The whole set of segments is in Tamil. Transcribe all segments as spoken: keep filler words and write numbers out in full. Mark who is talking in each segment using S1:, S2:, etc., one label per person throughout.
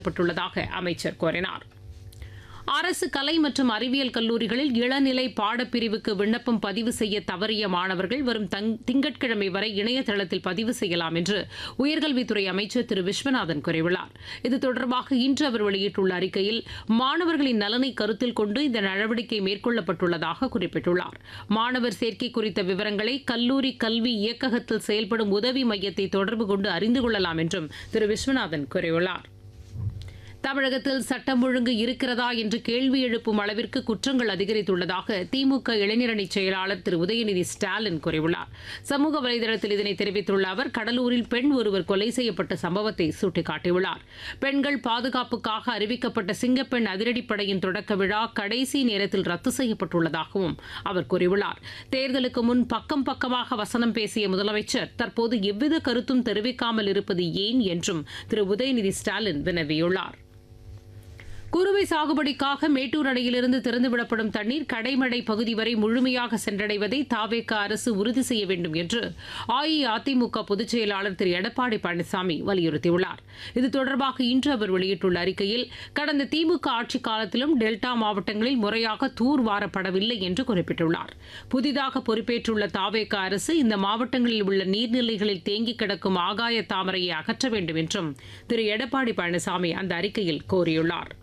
S1: பட்டுள்ளதாக அமைச்சர் கூறினார். அரசு கலை மற்றும் அறிவியல் கல்லூரிகளில் இளநிலை பாடப்பிரிவுக்கு விண்ணப்பம் பதிவு செய்ய தவறிய மாணவர்கள் வரும் திங்கட்கிழமை வரை இணையதளத்தில் பதிவு செய்யலாம் என்று உயர்கல்வித்துறை அமைச்சர் திரு விஸ்வநாதன் கூறியுள்ளார். இது தொடர்பாக இன்று அவர் வெளியிட்டுள்ள அறிக்கையில் மாணவர்களின் நலனை கருத்தில் கொண்டு இந்த நடவடிக்கை மேற்கொள்ளப்பட்டுள்ளதாக குறிப்பிட்டுள்ளார். மாணவர் சேர்க்கை குறித்த விவரங்களை கல்லூரி கல்வி இயக்ககத்தில் செயல்படும் உதவி மையத்தை தொடர்பு கொண்டு அறிந்து கொள்ளலாம் என்றும் திரு விஸ்வநாதன் கூறியுள்ளார். தமிழகத்தில் சட்டம் ஒழுங்கு இருக்கிறதா என்று கேள்வி எழுப்பும் அளவிற்கு குற்றங்கள் அதிகரித்துள்ளதாக திமுக இளைஞரணி செயலாளர் திரு உதயநிதி ஸ்டாலின் கூறியுள்ளார். சமூக வலைதளத்தில் இதனை தெரிவித்துள்ள அவர் கடலூரில் பெண் ஒருவர் கொலை செய்யப்பட்ட சம்பவத்தை சுட்டிக்காட்டியுள்ளார். பெண்கள் பாதுகாப்புக்காக அறிவிக்கப்பட்ட சிங்கப்பெண் அதிரடிப்படையின் தொடக்க விழா கடைசி நேரத்தில் ரத்து செய்யப்பட்டுள்ளதாகவும் அவர் கூறியுள்ளார். தேர்தலுக்கு முன் பக்கம் பக்கமாக வசனம் பேசிய முதலமைச்சர் தற்போது எவ்வித கருத்தும் தெரிவிக்காமல் இருப்பது ஏன் என்றும் திரு உதயநிதி ஸ்டாலின் வினவியுள்ளார். குறுவை சாகுபடிக்காக மேட்டூர் அணையிலிருந்து திறந்துவிடப்படும் தண்ணீர் கடைமடை பகுதி வரை முழுமையாக சென்றடைவதை தாவேக அரசு உறுதி செய்ய வேண்டும் என்று அஇஅதிமுக பொதுச் செயலாளர் திரு எடப்பாடி பழனிசாமி வலியுறுத்தியுள்ளார். இது தொடர்பாக இன்று அவர் வெளியிட்டுள்ள அறிக்கையில் கடந்த திமுக ஆட்சிக் காலத்திலும் டெல்டா மாவட்டங்களில் முறையாக தூர்வாரப்படவில்லை என்று குறிப்பிட்டுள்ளார். புதிதாக பொறுப்பேற்றுள்ள தாவேக அரசு இந்த மாவட்டங்களில் உள்ள நீர்நிலைகளில் தேங்கி கிடக்கும் ஆகாய தாமரையை அகற்ற வேண்டும் என்றும் திரு எடப்பாடி பழனிசாமி அந்த அறிக்கையில் கோரியுள்ளார்.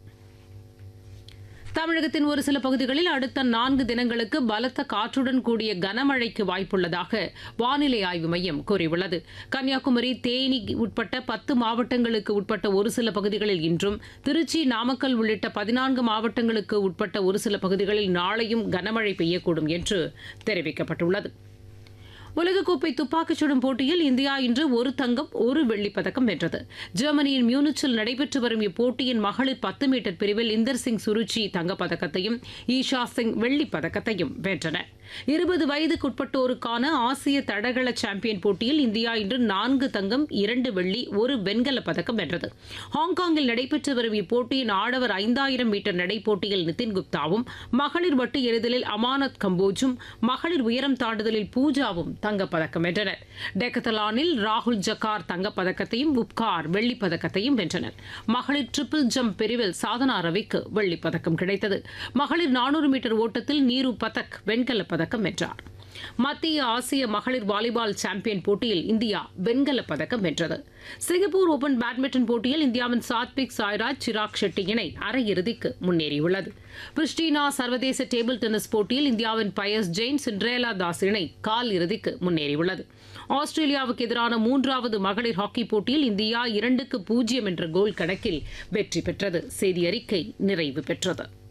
S1: தமிழகத்தின் ஒரு சில பகுதிகளில் அடுத்த நான்கு தினங்களுக்கு பலத்த காற்றுடன் கூடிய கனமழைக்கு வாய்ப்புள்ளதாக வானிலை ஆய்வு மையம் கூறியுள்ளது. கன்னியாகுமரி, தேனி உட்பட்ட பத்து மாவட்டங்களுக்கு உட்பட்ட ஒரு சில பகுதிகளில் இன்றும், திருச்சி, நாமக்கல் உள்ளிட்ட பதினான்கு மாவட்டங்களுக்கு உட்பட்ட ஒரு சில பகுதிகளில் நாளையும் கனமழை பெய்யக்கூடும் என்று தெரிவிக்கப்பட்டுள்ளது. உலகக்கோப்பை துப்பாக்கிச் சுடும் போட்டியில் இந்தியா இன்று ஒரு தங்கம் ஒரு வெள்ளிப் பதக்கம் வென்றது. ஜெர்மனியின் மியூனிச்சில் நடைபெற்று வரும் இப்போட்டியின் மகளிர் பத்து மீட்டர் பிரிவில் இந்தர் சிங் சுருச்சி தங்கப்பதக்கத்தையும் ஈஷா சிங் வெள்ளிப் பதக்கத்தையும் வென்றனர். இருபது வயதுக்குட்பட்டோருக்கான ஆசிய தடகள சாம்பியன் போட்டியில் இந்தியா இன்று நான்கு தங்கம், இரண்டு வெள்ளி, ஒரு வெண்கலப் பதக்கம் வென்றது. ஹாங்காங்கில் நடைபெற்று வரும் இப்போட்டியின் ஆடவர் ஐந்தாயிரம் மீட்டர் நடைப்போட்டியில் நிதின் குப்தாவும், மகளிர் வட்டு எறிதலில் அமானத் கம்போஜும், மகளிர் உயரம் தாண்டுதலில் பூஜாவும் தங்கப்பதக்கம் வென்றனர். டெக்கத்தலானில் ராகுல் ஜக்கார் தங்கப்பதக்கத்தையும் உப்கார் வெள்ளிப் பதக்கத்தையும் வென்றனர். மகளிர் ட்ரிபிள் ஜம்ப் பிரிவில் சாதனா ரவிக்கு வெள்ளிப் பதக்கம் கிடைத்தது. மகளிர் நானூறு மீட்டர் ஓட்டத்தில் நீரு பதக் வெண்கலப் பதக்கம் வென்றார். மத்திய ஆசிய மகளிர் வாலிபால் சாம்பியன் போட்டியில் இந்தியா வெண்கலப் பதக்கம் வென்றது. சிங்கப்பூர் ஓபன் பேட்மிண்டன் போட்டியில் இந்தியாவின் சாத்விக் சாய்ராஜ், சிராக் ஷெட்டி இணை அரையிறுதிக்கு முன்னேறியுள்ளது. பிரிஸ்டினா சர்வதேச டேபிள் டென்னிஸ் போட்டியில் இந்தியாவின் பயஸ் ஜெயின், சிண்ட்ரேலா தாஸ் இணை கால் இறுதிக்கு முன்னேறியுள்ளது. ஆஸ்திரேலியாவுக்கு எதிரான மூன்றாவது மகளிர் ஹாக்கி போட்டியில் இந்தியா இரண்டுக்கு பூஜ்ஜியம் என்ற கோல் கணக்கில் வெற்றி பெற்றது. செய்தி அறிக்கை நிறைவு பெற்றது.